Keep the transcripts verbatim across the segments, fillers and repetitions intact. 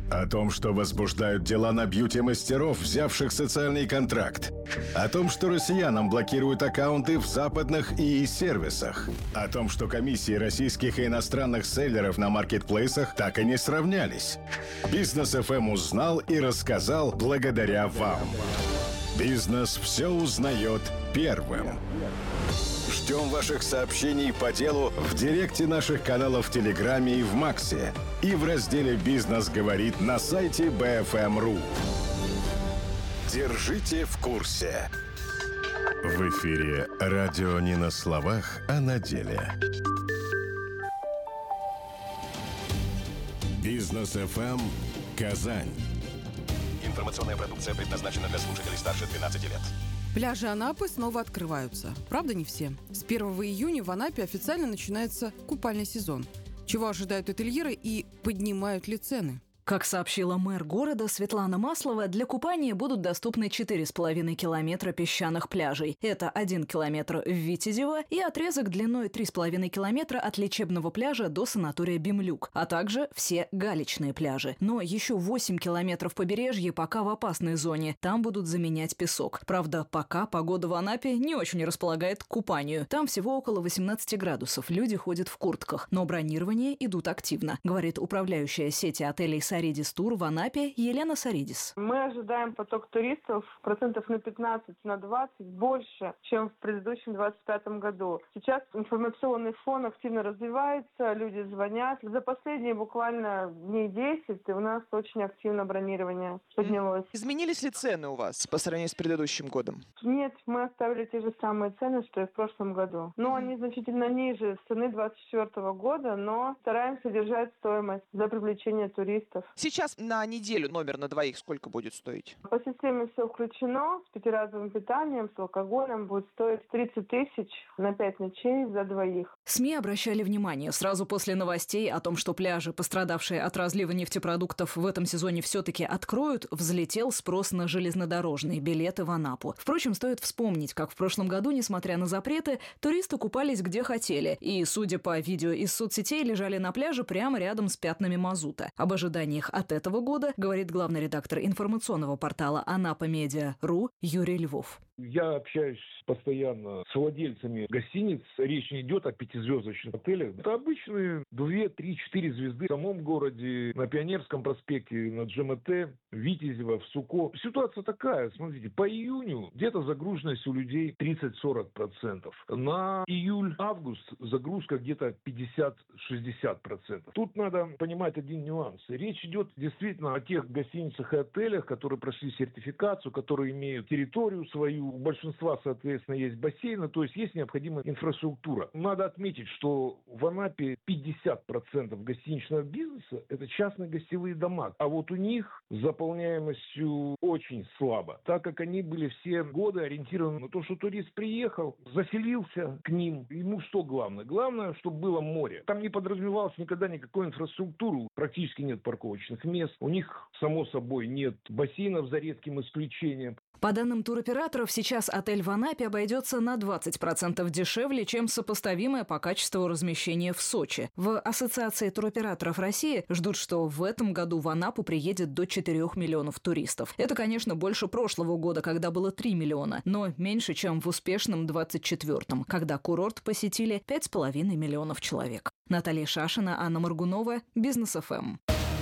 О том, что возбуждают дела на бьюти-мастеров, взявших социальный контракт. О том, что россиянам блокируют аккаунты в западных ИИ-сервисах. О том, что комиссии российских и иностранных селлеров на маркетплейсах так и не сравнялись. Бизнес эф эм узнал и рассказал благодаря вам. Бизнес все узнает первым. Ждем ваших сообщений по делу в директе наших каналов в Телеграме и в Максе. И в разделе «Бизнес говорит» на сайте би эф эм точка ру. Держите в курсе. В эфире радио не на словах, а на деле. Бизнес эф эм Казань. Информационная продукция предназначена для слушателей старше двенадцати лет. Пляжи Анапы снова открываются. Правда, не все. С первого июня в Анапе официально начинается купальный сезон. Чего ожидают ательеры и поднимают ли цены? Как сообщила мэр города Светлана Маслова, для купания будут доступны четыре с половиной километра песчаных пляжей. Это один километр в Витязево и отрезок длиной три с половиной километра от лечебного пляжа до санатория Бимлюк, а также все галечные пляжи. Но еще восемь километров побережья пока в опасной зоне. Там будут заменять песок. Правда, пока погода в Анапе не очень располагает к купанию. Там всего около восемнадцати градусов. Люди ходят в куртках. Но бронирования идут активно, говорит управляющая сети отелей Саридис Тур в Анапе Елена Саридис. Мы ожидаем поток туристов процентов на пятнадцать, на двадцать больше, чем в предыдущем двадцать пятом году. Сейчас информационный фон активно развивается, люди звонят. За последние буквально дней десять у нас очень активно бронирование поднялось. Изменились ли цены у вас по сравнению с предыдущим годом? Нет, мы оставили те же самые цены, что и в прошлом году. Но они значительно ниже цены двадцать четвёртого года, но стараемся держать стоимость за привлечение туристов. Сейчас на неделю номер на двоих сколько будет стоить? По системе все включено, с пятиразовым питанием, с алкоголем будет стоить тридцать тысяч на пять ночей за двоих. СМИ обращали внимание сразу после новостей о том, что пляжи, пострадавшие от разлива нефтепродуктов, в этом сезоне все-таки откроют, взлетел спрос на железнодорожные билеты в Анапу. Впрочем, стоит вспомнить, как в прошлом году, несмотря на запреты, туристы купались где хотели и, судя по видео из соцсетей, лежали на пляже прямо рядом с пятнами мазута. Об ожиданиях от этого года говорит главный редактор информационного портала Анапа Медиа точка ру Юрий Львов. Я общаюсь постоянно с владельцами гостиниц. Речь не идет о пятизвездочных отелях. Это обычные две, три, четыре звезды в самом городе, на Пионерском проспекте, на ДжМТ, в Витязево, в Суко. Ситуация такая, смотрите, по июню где-то загруженность у людей тридцать-сорок процентов. На июль-август загрузка где-то пятьдесят-шестьдесят процентов. Тут надо понимать один нюанс. Речь идет действительно о тех гостиницах и отелях, которые прошли сертификацию, которые имеют территорию свою. У большинства, соответственно, есть бассейны, то есть есть необходимая инфраструктура. Надо отметить, что в Анапе пятьдесят процентов гостиничного бизнеса – это частные гостевые дома. А вот у них с заполняемостью очень слабо, так как они были все годы ориентированы на то, что турист приехал, заселился к ним. Ему что главное? Главное, чтобы было море. Там не подразумевалось никогда никакой инфраструктуры, практически нет парковочных мест. У них, само собой, нет бассейнов, за редким исключением. По данным туроператоров, сейчас отель в Анапе обойдется на двадцать процентов дешевле, чем сопоставимое по качеству размещение в Сочи. В Ассоциации туроператоров России ждут, что в этом году в Анапу приедет до четырёх миллионов туристов. Это, конечно, больше прошлого года, когда было три миллиона, но меньше, чем в успешном двадцать четвёртом, когда курорт посетили пять с половиной миллионов человек. Наталья Шашина, Анна Моргунова, Бизнес эф эм.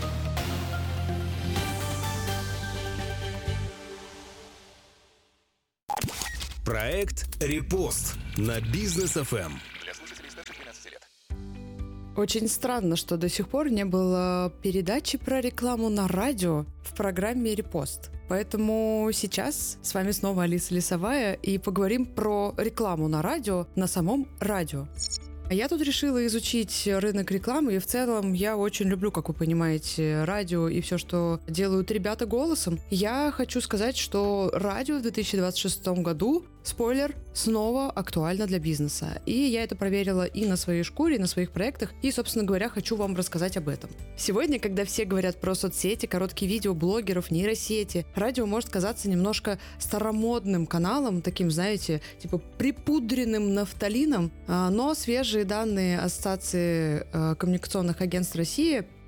Проект «Репост» на Бизнес эф эм. Для слушателей старше двенадцати лет. Очень странно, что до сих пор не было передачи про рекламу на радио в программе «Репост». Поэтому сейчас с вами снова Алиса Лисовая и поговорим про рекламу на радио на самом радио. Я тут решила изучить рынок рекламы, и в целом я очень люблю, как вы понимаете, радио и все, что делают ребята голосом. Я хочу сказать, что радио в две тысячи двадцать шестом году, спойлер, снова актуально для бизнеса. И я это проверила и на своей шкуре, и на своих проектах, и, собственно говоря, хочу вам рассказать об этом. Сегодня, когда все говорят про соцсети, короткие видео, блогеров, нейросети, радио может казаться немножко старомодным каналом, таким, знаете, типа припудренным нафталином, но свежие данные Ассоциации коммуникационных агентств России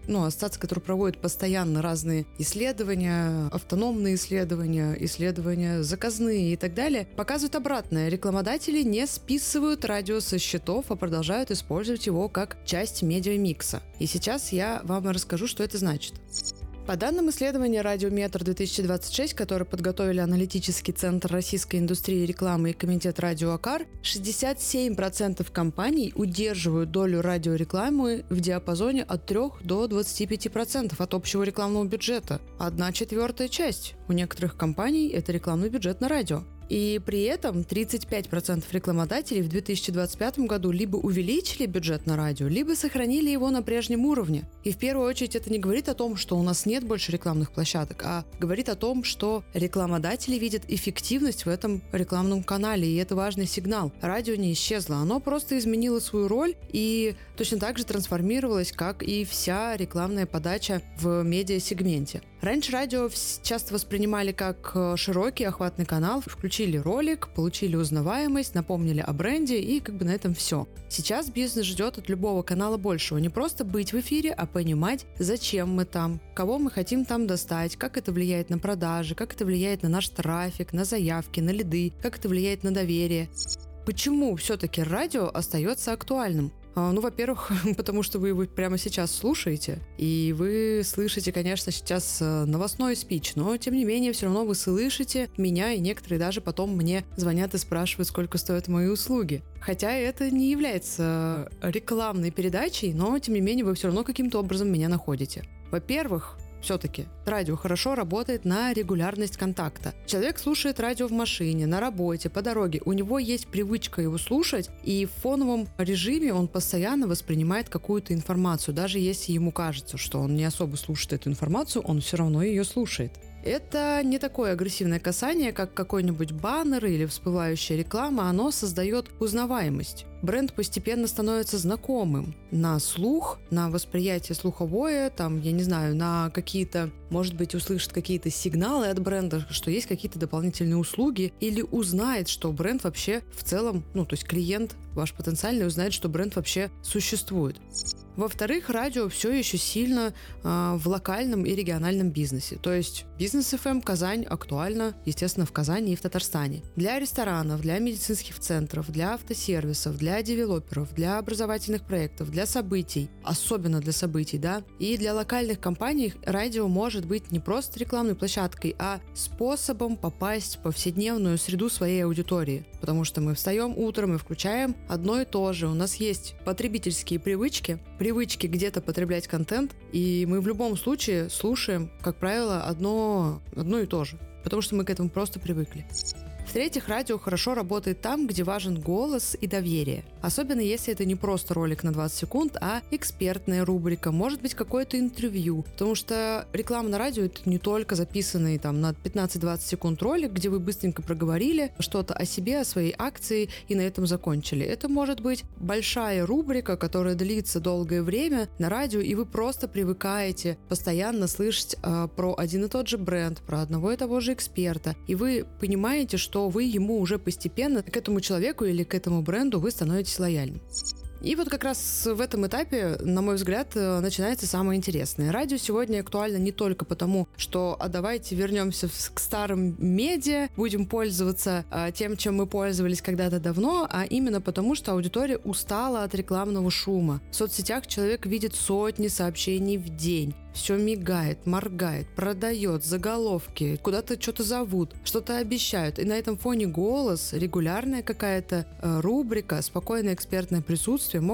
ну, ассоциация, которая проводит постоянно разные исследования, автономные исследования, исследования заказные и так далее, показывают обратное. Рекламодатели не списывают радио со счетов, а продолжают использовать его как часть медиамикса. И сейчас я вам расскажу, что это значит. По данным исследования «Радиометр две тысячи двадцать шесть», которое подготовили аналитический центр российской индустрии рекламы и комитет радио АКАР, шестьдесят семь процентов компаний удерживают долю радиорекламы в диапазоне от трёх до двадцати пяти процентов от общего рекламного бюджета. Одна четвертая часть у некоторых компаний – это рекламный бюджет на радио. И при этом тридцать пять процентов рекламодателей в две тысячи двадцать пятом году либо увеличили бюджет на радио, либо сохранили его на прежнем уровне. И в первую очередь это не говорит о том, что у нас нет больше рекламных площадок, а говорит о том, что рекламодатели видят эффективность в этом рекламном канале, и это важный сигнал. Радио не исчезло, оно просто изменило свою роль и точно так же трансформировалось, как и вся рекламная подача в медиасегменте. Раньше радио часто воспринимали как широкий охватный канал, включили ролик, получили узнаваемость, напомнили о бренде и как бы на этом все. Сейчас бизнес ждет от любого канала большего. Не просто быть в эфире, а понимать, зачем мы там, кого мы хотим там достать, как это влияет на продажи, как это влияет на наш трафик, на заявки, на лиды, как это влияет на доверие. Почему все-таки радио остается актуальным? Ну, во-первых, потому что вы его прямо сейчас слушаете, и вы слышите, конечно, сейчас новостной спич, но, тем не менее, все равно вы слышите меня, и некоторые даже потом мне звонят и спрашивают, сколько стоят мои услуги. Хотя это не является рекламной передачей, но, тем не менее, вы все равно каким-то образом меня находите. Во-первых, все-таки радио хорошо работает на регулярность контакта. Человек слушает радио в машине, на работе, по дороге. У него есть привычка его слушать, и в фоновом режиме он постоянно воспринимает какую-то информацию. Даже если ему кажется, что он не особо слушает эту информацию, он все равно ее слушает. Это не такое агрессивное касание, как какой-нибудь баннер или всплывающая реклама, оно создает узнаваемость. Бренд постепенно становится знакомым на слух, на восприятие слуховое, там, я не знаю, на какие-то, может быть, услышит какие-то сигналы от бренда, что есть какие-то дополнительные услуги, или узнает, что бренд вообще в целом, ну, то есть клиент ваш потенциальный узнает, что бренд вообще существует. Во-вторых, радио все еще сильно э, в локальном и региональном бизнесе. То есть Бизнес эф эм Казань актуально, естественно, в Казани и в Татарстане. Для ресторанов, для медицинских центров, для автосервисов, для девелоперов, для образовательных проектов, для событий, особенно для событий, да, и для локальных компаний радио может быть не просто рекламной площадкой, а способом попасть в повседневную среду своей аудитории. Потому что мы встаем утром и включаем одно и то же. У нас есть потребительские привычки, привычки где-то потреблять контент, и мы в любом случае слушаем, как правило, одно, одно и то же, потому что мы к этому просто привыкли. В-третьих, радио хорошо работает там, где важен голос и доверие. Особенно если это не просто ролик на двадцать секунд, а экспертная рубрика, может быть какое-то интервью. Потому что реклама на радио — это не только записанный там на пятнадцать-двадцать секунд ролик, где вы быстренько проговорили что-то о себе, о своей акции и на этом закончили. Это может быть большая рубрика, которая длится долгое время на радио, и вы просто привыкаете постоянно слышать э, про один и тот же бренд, про одного и того же эксперта. И вы понимаете, что вы ему уже постепенно, к этому человеку или к этому бренду вы становитесь лояльным. И вот как раз в этом этапе, на мой взгляд, начинается самое интересное. Радио сегодня актуально не только потому, что а давайте вернемся к старым медиа, будем пользоваться а, тем, чем мы пользовались когда-то давно, а именно потому, что аудитория устала от рекламного шума. В соцсетях человек видит сотни сообщений в день. Все мигает, моргает, продает, заголовки, куда-то что-то зовут, что-то обещают. И на этом фоне голос, регулярная какая-то э, рубрика, спокойное экспертное присутствие